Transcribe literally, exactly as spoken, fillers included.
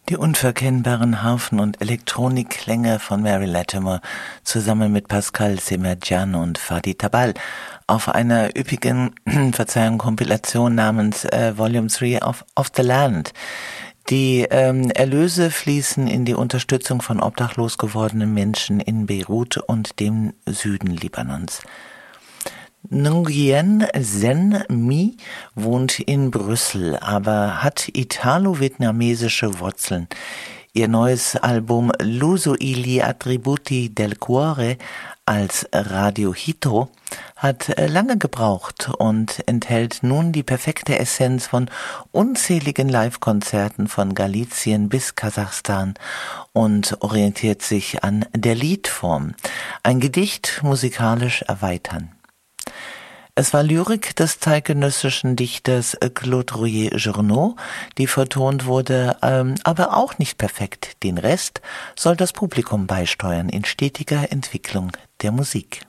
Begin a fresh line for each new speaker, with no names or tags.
Die unverkennbaren Harfen- und Elektronikklänge von Mary Latimer zusammen mit Pascal Semerjian und Fadi Tabal auf einer üppigen Verzeihung Kompilation namens äh, Volume drei of, of the Land. Die ähm, Erlöse fließen in die Unterstützung von obdachlos gewordenen Menschen in Beirut und dem Süden Libanons. Nguyen Sen My wohnt in Brüssel, aber hat italo-vietnamesische Wurzeln. Ihr neues Album L'uso e gli attributi del cuore als Radio Hito hat lange gebraucht und enthält nun die perfekte Essenz von unzähligen Live-Konzerten von Galizien bis Kasachstan und orientiert sich an der Liedform. Ein Gedicht musikalisch erweitern. Es war Lyrik des zeitgenössischen Dichters Claude Royer-Journoud, die vertont wurde, ähm, aber auch nicht perfekt. Den Rest soll das Publikum beisteuern in stetiger Entwicklung der Musik.